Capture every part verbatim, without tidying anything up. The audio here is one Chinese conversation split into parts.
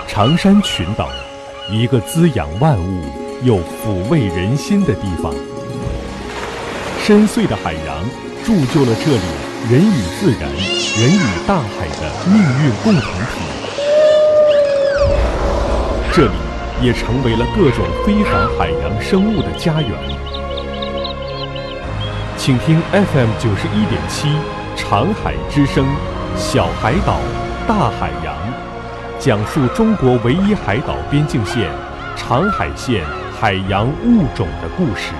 长山群岛，一个滋养万物又抚慰人心的地方。深邃的海洋铸就了这里人与自然、人与大海的命运共同体。这里也成为了各种非凡海洋生物的家园。请听 F M 九十一点七长海之声，小海岛，大海洋，讲述中国唯一海岛边境线长海线海洋物种的故事。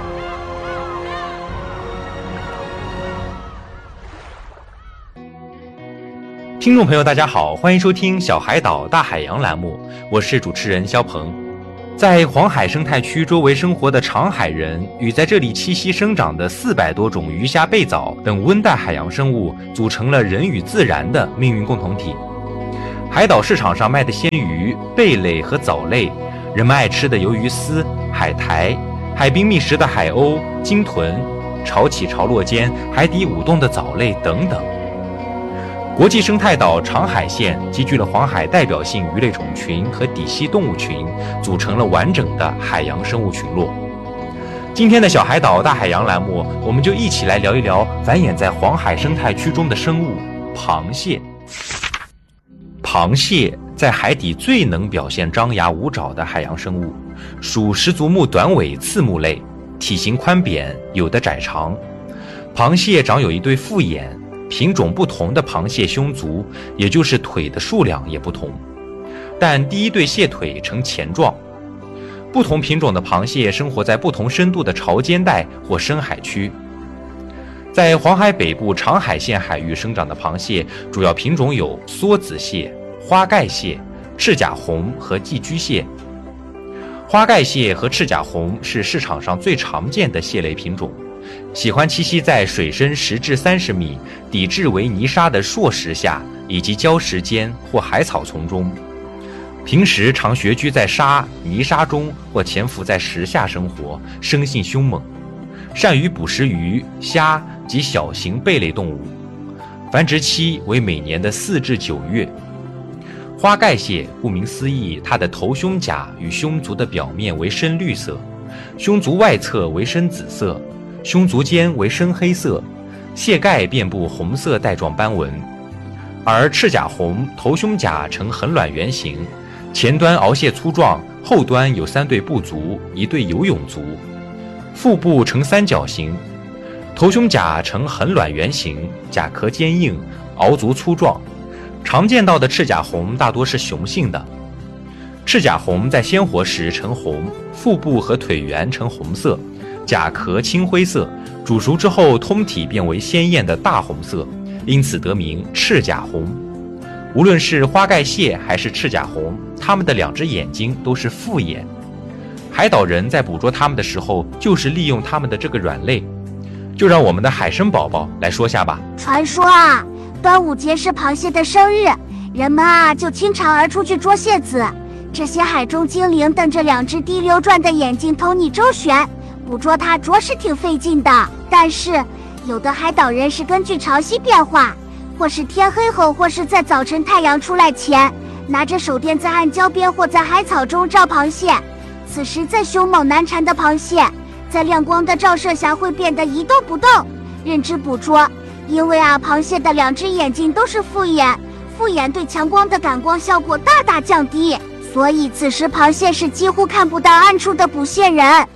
听众朋友大家好，欢迎收听小海岛大海洋栏目，我是主持人肖鹏。在黄海生态区周围生活的长海人与在这里栖息生长的四百多种鱼虾贝藻等温带海洋生物组成了人与自然的命运共同体。海岛市场上卖的鲜鱼、贝类和藻类，人们爱吃的鱿鱼丝、海苔，海滨觅食的海鸥、鲸豚，潮起潮落间海底舞动的藻类等等。国际生态岛长海线集聚了黄海代表性鱼类种群和底栖动物群，组成了完整的海洋生物群落。今天的小海岛大海洋栏目，我们就一起来聊一聊繁衍在黄海生态区中的生物——螃蟹。螃蟹在海底最能表现张牙舞爪的海洋生物，属十足目短尾刺目类，体型宽扁，有的窄长。螃蟹长有一对复眼，品种不同的螃蟹胸足，也就是腿的数量也不同，但第一对蟹腿呈钳状。不同品种的螃蟹生活在不同深度的潮间带或深海区。在黄海北部长海线海域生长的螃蟹，主要品种有梭子蟹、花盖蟹、赤甲红和寄居蟹。花盖蟹和赤甲红是市场上最常见的蟹类品种，喜欢栖息在水深十至三十米、底质为泥沙的硕石下以及礁石间或海草丛中。平时常穴居在沙、泥沙中或潜伏在石下生活，生性凶猛，善于捕食鱼、虾及小型贝类动物，繁殖期为每年的四至九月。花盖蟹顾名思义，它的头胸甲与胸足的表面为深绿色，胸足外侧为深紫色，胸足间为深黑色，蟹盖遍布红色带状斑纹。而赤甲红头胸甲呈横卵圆形，前端螯蟹粗壮，后端有三对步足，一对游泳足，腹部呈三角形。头胸甲呈横卵圆形，甲壳坚硬，螯足粗壮。常见到的赤甲红大多是雄性的。赤甲红在鲜活时呈红，腹部和腿缘呈红色，甲壳青灰色，煮熟之后通体变为鲜艳的大红色，因此得名赤甲红。无论是花盖蟹还是赤甲红，它们的两只眼睛都是复眼。海岛人在捕捉它们的时候，就是利用它们的这个软肋。就让我们的海参宝宝来说下吧。 传说啊，端午节是螃蟹的生日，人们啊就倾巢而出去捉蟹子。这些海中精灵瞪着两只滴溜转的眼睛偷你周旋，捕捉它着实挺费劲的。但是有的海岛人是根据潮汐变化，或是天黑后，或是在早晨太阳出来前，拿着手电在岸礁边或在海草中照螃蟹。此时再凶猛难缠的螃蟹，在亮光的照射下会变得一动不动，任之捕捉。因为啊，螃蟹的两只眼睛都是复眼，复眼对强光的感光效果大大降低，所以此时螃蟹是几乎看不到暗处的捕蟹人。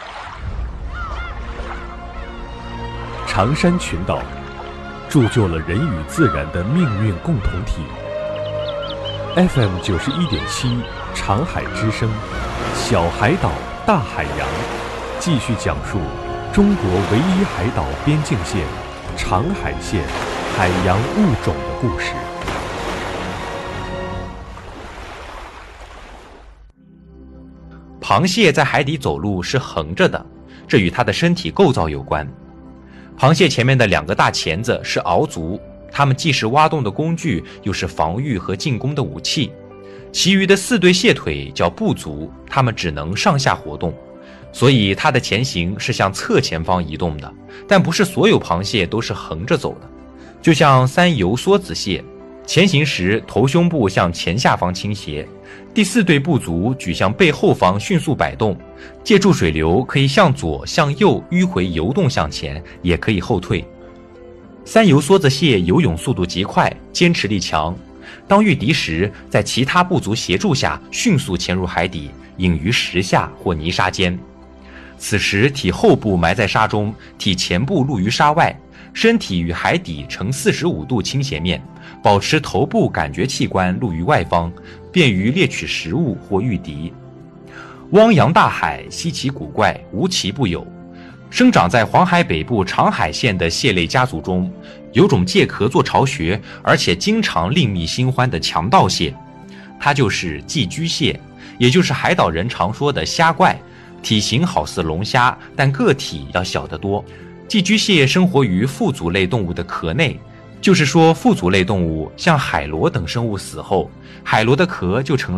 长山群岛铸就了人与自然的命运共同体。F M 九十一点七长海之声，小海岛大海洋，继续讲述中国唯一海岛边境线长海线海洋物种的故事。 螃蟹在海底走路是横着的，这与它的身体构造有关。螃蟹前面的两个大钳子是螯足，它们既是挖洞的工具，又是防御和进攻的武器。其余的四对蟹腿叫步足，它们只能上下活动，所以它的前行是向侧前方移动的。但不是所有螃蟹都是横着走的，就像三游梭子蟹， 前行时头胸部向前下方倾斜，第四对步足举向背后方迅速摆动，借助水流可以向左向右迂回游动向前，也可以后退。三游梭子蟹游泳速度极快，坚持力强，当遇敌时，在其他部族协助下迅速潜入海底，隐于石下或泥沙间。此时体后部埋在沙中，体前部露于沙外，身体与海底呈四十五度倾斜面，保持头部感觉器官露于外方，便于猎取食物或御敌。汪洋大海稀奇古怪，无奇不有。生长在黄海北部长海县的蟹类家族中，有种借壳做巢穴，而且经常另觅新欢的强盗蟹，它就是寄居蟹，也就是海岛人常说的虾怪，体型好似龙虾，但个体要小得多。寄居蟹生活于腹足类动物的壳内，就是说腹足类动物像海螺等生物死后，海螺的壳就成了